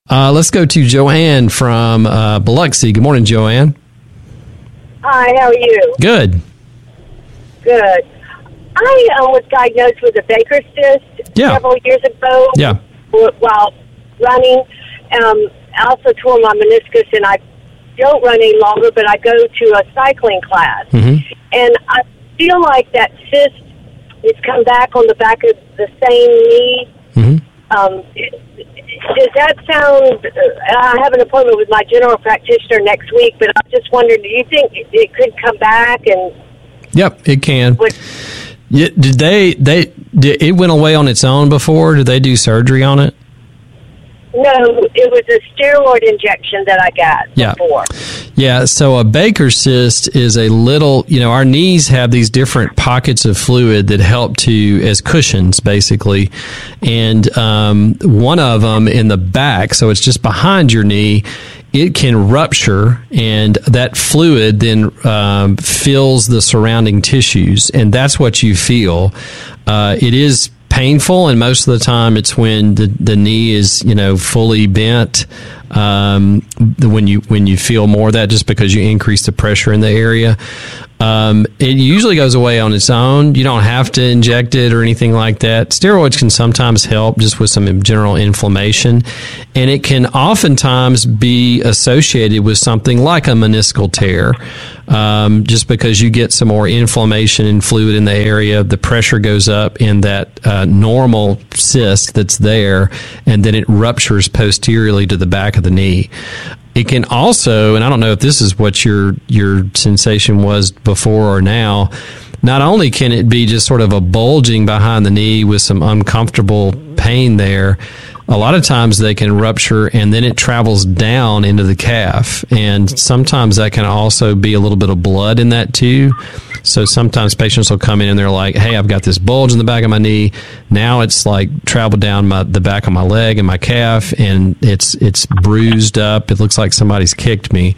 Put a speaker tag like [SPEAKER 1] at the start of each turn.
[SPEAKER 1] Let's go to Joanne from Biloxi. Good morning, Joanne.
[SPEAKER 2] Hi, how are you?
[SPEAKER 1] Good.
[SPEAKER 2] Good. I was diagnosed with a Baker's cyst several years ago while running. I also tore my meniscus, and I don't run any longer, but I go to a cycling class.
[SPEAKER 1] Mm-hmm.
[SPEAKER 2] And I feel like that cyst has come back on the back of the same knee.
[SPEAKER 1] Mm-hmm.
[SPEAKER 2] Does that sound... I have an appointment with my general practitioner next week, but I just wondered, do you think it could come back? And
[SPEAKER 1] Yep, it can. It went away on its own before? Did they do surgery on it?
[SPEAKER 2] No, it was a steroid injection that I got before.
[SPEAKER 1] Yeah, so a Baker's cyst is a little, our knees have these different pockets of fluid that help as cushions, basically. And one of them in the back, so it's just behind your knee, it can rupture, and that fluid then fills the surrounding tissues, and that's what you feel. It is painful, and most of the time it's when the knee is fully bent, when you feel more of that, just because you increase the pressure in the area. It usually goes away on its own. You don't have to inject it or anything like that. Steroids can sometimes help just with some general inflammation, and it can oftentimes be associated with something like a meniscal tear. Just because you get some more inflammation and fluid in the area, the pressure goes up in that normal cyst that's there, and then it ruptures posteriorly to the back of the knee. It can also, and I don't know if this is what your sensation was before or now, not only can it be just sort of a bulging behind the knee with some uncomfortable pain there, a lot of times they can rupture and then it travels down into the calf. And sometimes that can also be a little bit of blood in that too. So sometimes patients will come in and they're like, hey, I've got this bulge in the back of my knee. Now it's like traveled down the back of my leg and my calf, and it's bruised up. It looks like somebody's kicked me.